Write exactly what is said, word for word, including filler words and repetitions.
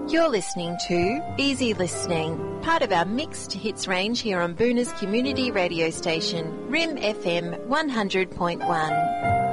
You're listening to Easy Listening, part of our mixed hits range here on Boona's community radio station, R I M F M one hundred point one.